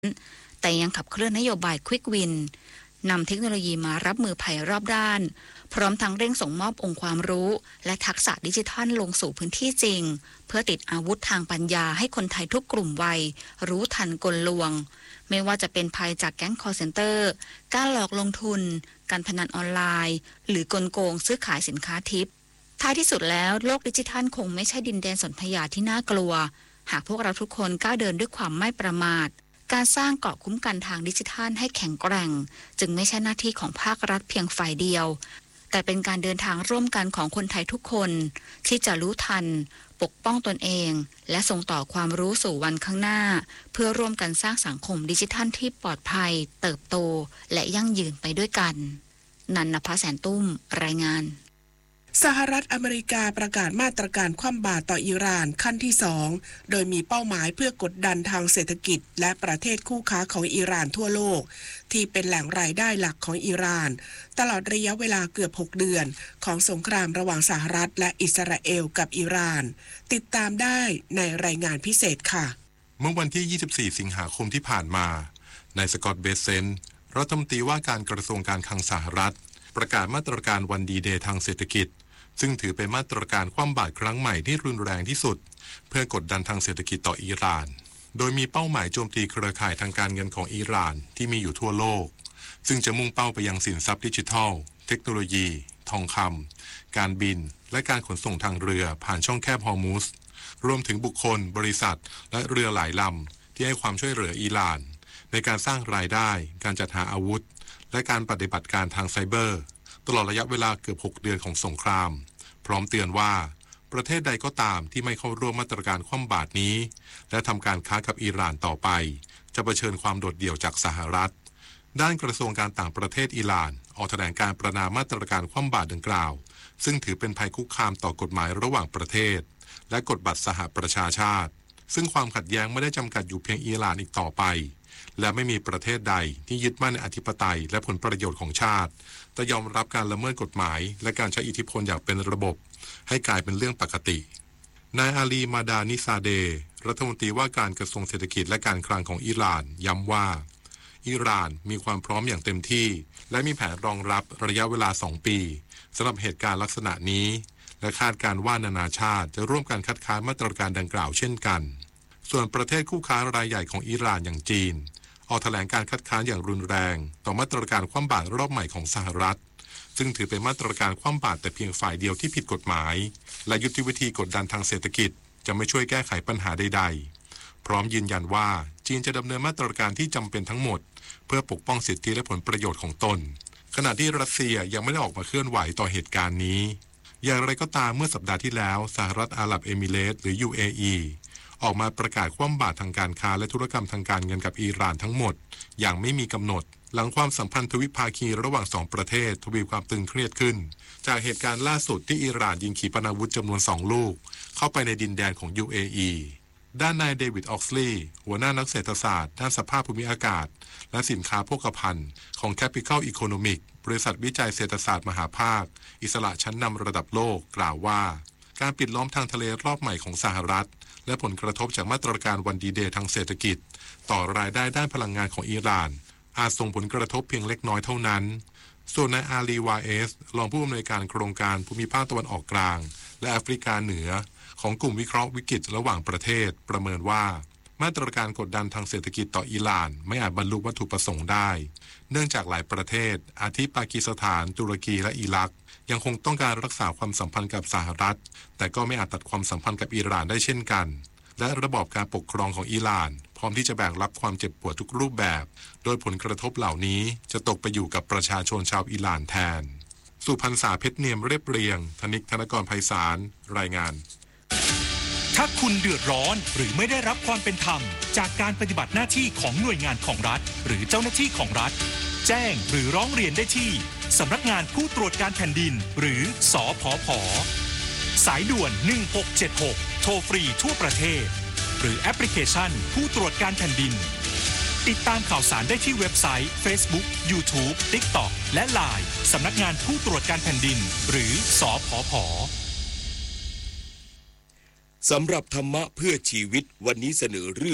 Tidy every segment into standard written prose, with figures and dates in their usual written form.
แต่ยังขับเคลื่อนนโยบาย Quick Win นำเทคโนโลยีมารับมือภัยรอบด้านพร้อมทั้งเร่งส่งมอบองค์ความรู้และทักษะดิจิทัลลงสู่พื้นที่จริงเพื่อติดอาวุธทางปัญญาให้คนไทยทุกกลุ่มวัยรู้ทันกลลวงไม่ว่าจะเป็นภัยจากแก๊งคอลเซ็นเตอร์การหลอกลงทุนการพนันออนไลน์หรือกลโกงซื้อขายสินค้าทิพย์ท้ายที่สุดแล้วโลกดิจิทัลคงไม่ใช่ดินแดนสนธยาที่น่ากลัวหากพวกเราทุกคนก้าวเดินด้วยความไม่ประมาทการสร้างเกราะคุ้มกันทางดิจิทัลให้แข็งแกร่งจึงไม่ใช่หน้าที่ของภาครัฐเพียงฝ่ายเดียวแต่เป็นการเดินทางร่วมกันของคนไทยทุกคนที่จะรู้ทันปกป้องตนเองและส่งต่อความรู้สู่วันข้างหน้าเพื่อร่วมกันสร้างสังคมดิจิทัลที่ปลอดภัยเติบโตและยั่งยืนไปด้วยกันนันนภแสนตุ้มรายงานสหรัฐอเมริกาประกาศมาตรการคว่ำบาตรต่ออิหร่านขั้นที่2โดยมีเป้าหมายเพื่อกดดันทางเศรษฐกิจและประเทศคู่ค้าของอิหร่านทั่วโลกที่เป็นแหล่งรายได้หลักของอิหร่านตลอดระยะเวลาเกือบ6เดือนของสงครามระหว่างสหรัฐและอิสราเอลกับอิหร่านติดตามได้ในรายงานพิเศษค่ะเมื่อวันที่24สิงหาคมที่ผ่านมานายสกอตต์เบเซนต์รัฐมนตรีว่าการกระทรวงการคลังสหรัฐประกาศมาตรการวันดีเดย์ทางเศรษฐกิจซึ่งถือเป็นมาตรการคว่ำบาตรครั้งใหม่ที่รุนแรงที่สุดเพื่อกดดันทางเศรษฐกิจต่ออิหร่านโดยมีเป้าหมายโจมตีเครือข่ายทางการเงินของอิหร่านที่มีอยู่ทั่วโลกซึ่งจะมุ่งเป้าไปยังสินทรัพย์ดิจิทัลเทคโนโลยีทองคำการบินและการขนส่งทางเรือผ่านช่องแคบฮอร์มุซรวมถึงบุคคลบริษัทและเรือหลายลำที่ให้ความช่วยเหลืออิหร่านในการสร้างรายได้การจัดหาอาวุธและการปฏิบัติการทางไซเบอร์ตลอดระยะเวลาเกือบ6เดือนของสงครามพร้อมเตือนว่าประเทศใดก็ตามที่ไม่เข้าร่วมมาตรการคว่ำบาตรนี้และทำการค้ากับอิหร่านต่อไปจะเผชิญความโดดเดี่ยวจากสหรัฐด้านกระทรวงการต่างประเทศอิหร่านออกแถลงการประณามมาตรการคว่ำบาตรดังกล่าวซึ่งถือเป็นภัยคุกคามต่อกฎหมายระหว่างประเทศและกฎบัตรสหประชาชาติซึ่งความขัดแย้งไม่ได้จำกัดอยู่เพียงอิหร่านอีกต่อไปและไม่มีประเทศใดที่ยึดมั่นในอธิปไตยและผลประโยชน์ของชาติจะยอมรับการละเมิดกฎหมายและการใช้อิทธิพลอย่างเป็นระบบให้กลายเป็นเรื่องปกตินายอาลีมาดานิซาเดรัฐมนตรีว่าการกระทรวงเศรษฐกิจและการคลังของอิหร่านย้ำว่าอิหร่านมีความพร้อมอย่างเต็มที่และมีแผนรองรับระยะเวลา2ปีสำหรับเหตุการณ์ลักษณะนี้และคาดการณ์ว่านานาชาติจะร่วมกันคัดค้านมาตรการดังกล่าวเช่นกันส่วนประเทศคู่ค้ารายใหญ่ของอิหร่านอย่างจีนออกแถลงการคัดค้านอย่างรุนแรงต่อมาตรการคว่ำบาตรรอบใหม่ของสหรัฐซึ่งถือเป็นมาตรการคว่ำบาตรแต่เพียงฝ่ายเดียวที่ผิดกฎหมายและยุทธวิธีกดดันทางเศรษฐกิจจะไม่ช่วยแก้ไขปัญหาใดๆพร้อมยืนยันว่าจีนจะดำเนินมาตรการที่จำเป็นทั้งหมดเพื่อปกป้องสิทธิและผลประโยชน์ของตนขณะที่รัสเซียยังไม่ได้ออกมาเคลื่อนไหวต่อเหตุการณ์นี้อย่างไรก็ตามเมื่อสัปดาห์ที่แล้วสหรัฐอาหรับเอมิเรตส์หรือ UAE ออกมาประกาศคว่ำบาตรทางการค้าและธุรกรรมทางการเงินกับอิหร่านทั้งหมดอย่างไม่มีกำหนดหลังความสัมพันธ์ทวิภาคีระหว่าง2ประเทศทวีความตึงเครียดขึ้นจากเหตุการณ์ล่าสุดที่อิหร่านยิงขีปนาวุธจำนวน2ลูกเข้าไปในดินแดนของ UAE ด้านนายเดวิดออกซลีย์หัวหน้านักเศรษฐศาสตร์ด้านสภาพภูมิอากาศและสินค้าโภคภัณฑ์ของ Capital Economic บริษัทวิจัยเศรษฐศาสตร์มหาภาคอิสระชั้นนำระดับโลกกล่าวว่าการปิดล้อมทางทะเลรอบใหม่ของสหรัฐและผลกระทบจากมาตรการวันดีเดย์ทางเศรษฐกิจต่อรายได้ด้านพลังงานของอิหร่านอาจส่งผลกระทบเพียงเล็กน้อยเท่านั้นส่วนนายอาลีวาเอสรองผู้อำนวยการโครงการภูมิภาคตะวันออกกลางและแอฟริกาเหนือของกลุ่มวิเคราะห์วิกฤตระหว่างประเทศประเมินว่ามาตรการกดดันทางเศรษฐกิจต่ออิหร่านไม่อาจบรรลุวัตถุประสงค์ได้เนื่องจากหลายประเทศอาทิปากีสถานตุรกีและอิรักยังคงต้องการรักษาความสัมพันธ์กับสหรัฐแต่ก็ไม่อาจตัดความสัมพันธ์กับอิหร่านได้เช่นกันและระบอบการปกครองของอิหร่านพร้อมที่จะแบกรับความเจ็บปวดทุกรูปแบบโดยผลกระทบเหล่านี้จะตกไปอยู่กับประชาชนชาวอิหร่านแทนสุพรรณษาเพชรเนียมเรียบเรียงธนิกธนกรไพศาลรายงานถ้าคุณเดือดร้อนหรือไม่ได้รับความเป็นธรรมจากการปฏิบัติหน้าที่ของหน่วยงานของรัฐหรือเจ้าหน้าที่ของรัฐแจ้งหรือร้องเรียนได้ที่สำนักงานผู้ตรวจการแผ่นดินหรือสผผ.สายด่วน1676โทรฟรีทั่วประเทศหรือแอปพลิเคชันผู้ตรวจการแผ่นดินติดตามข่าวสารได้ที่เว็บไซต์ Facebook YouTube TikTok และ LINE สำนักงานผู้ตรวจการแผ่นดินหรือสผผ. สำหรับธรรมะเพื่อชีวิตวันนี้เสนอเรื่อง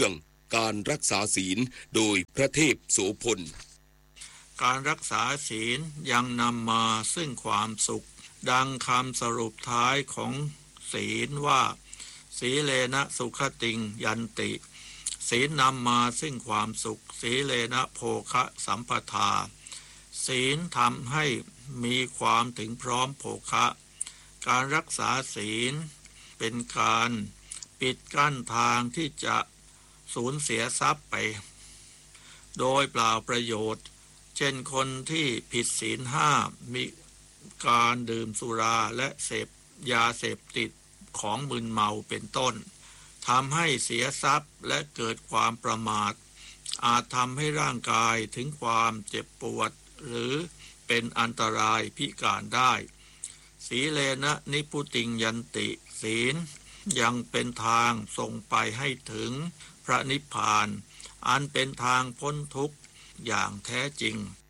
การรักษาศีลโดยพระเทพโสพลการรักษาศีลยังนำมาซึ่งความสุขดังคำสรุปท้ายของศีลว่าสีเลนะสุขติงยันติศีลนำมาซึ่งความสุขสีเลนะโภคะสัมปทาศีลทำให้มีความถึงพร้อมโภคะการรักษาศีลเป็นการปิดกั้นทางที่จะสูญเสียทรัพย์ไปโดยเปล่าประโยชน์เช่นคนที่ผิดศีลห้ามีการดื่มสุราและเสพยาเสพติดของมึนเมาเป็นต้นทำให้เสียทรัพย์และเกิดความประมาทอาจทำให้ร่างกายถึงความเจ็บปวดหรือเป็นอันตรายพิการได้สีเลนะนิพุติงยันติศีลยังเป็นทางส่งไปให้ถึงพระนิพพานอันเป็นทางพ้นทุกข์อย่างแท้จริง